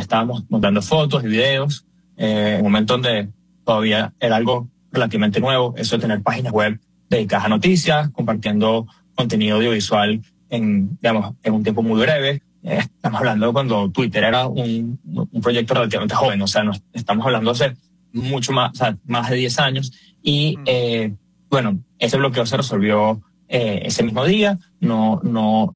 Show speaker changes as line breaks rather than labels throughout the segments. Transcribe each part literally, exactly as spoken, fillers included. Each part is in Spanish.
estábamos montando fotos y videos, eh, en un momento donde todavía era algo relativamente nuevo, eso de tener páginas web dedicadas a noticias, compartiendo contenido audiovisual en, digamos, en un tiempo muy breve. Eh, estamos hablando cuando Twitter era un, un proyecto relativamente joven, o sea, nos, estamos hablando hace mucho más, o sea, más de diez años. Y, eh, bueno, ese bloqueo se resolvió eh, ese mismo día. No, no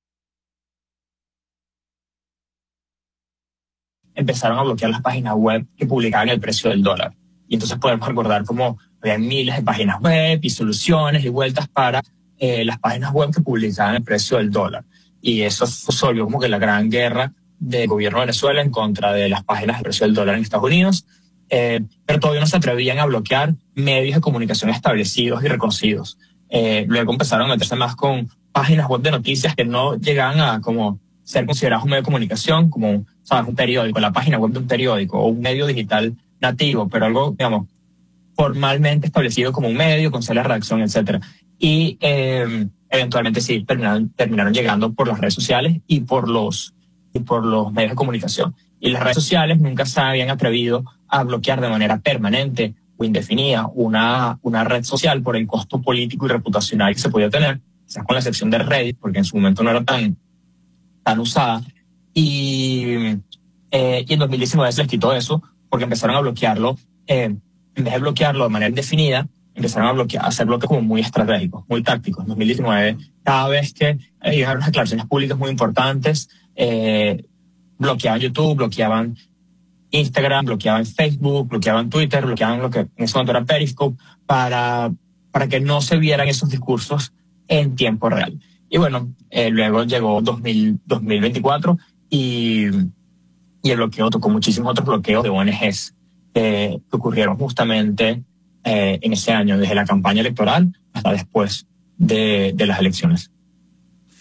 empezaron a bloquear las páginas web que publicaban el precio del dólar. Y entonces podemos recordar cómo había miles de páginas web y soluciones y vueltas para eh, las páginas web que publicaban el precio del dólar. Y eso se volvió como que la gran guerra del gobierno de Venezuela en contra de las páginas del precio del dólar en Estados Unidos. Eh, pero todavía no se atrevían a bloquear medios de comunicación establecidos y reconocidos. Eh, luego empezaron a meterse más con páginas web de noticias que no llegaban a como ser consideradas un medio de comunicación, como, ¿sabes?, un periódico, la página web de un periódico o un medio digital nativo, pero algo, digamos, formalmente establecido como un medio, con sala de redacción, etcétera. Y eh, eventualmente sí, terminaron, terminaron llegando por las redes sociales y por los, y por los medios de comunicación. Y las redes sociales nunca se habían atrevido a bloquear de manera permanente o indefinida una, una red social por el costo político y reputacional que se podía tener, quizás con la excepción de Reddit, porque en su momento no era tan, tan usada. Y, eh, y en dos mil diecinueve se les quitó eso porque empezaron a bloquearlo, eh, en vez de bloquearlo de manera indefinida, empezaron a, bloquear, a hacer bloques como muy estratégicos, muy tácticos. En dos mil diecinueve, cada vez que eh, llegaron unas declaraciones públicas muy importantes, eh, bloqueaban YouTube, bloqueaban Instagram, bloqueaban Facebook, bloqueaban Twitter, bloqueaban lo que en ese momento era Periscope, para, para que no se vieran esos discursos en tiempo real. Y bueno, eh, luego llegó dos mil, dos mil veinticuatro y, y el bloqueo tocó muchísimos otros bloqueos de O N Ges eh, que ocurrieron justamente eh, en ese año, desde la campaña electoral hasta después de, de las elecciones.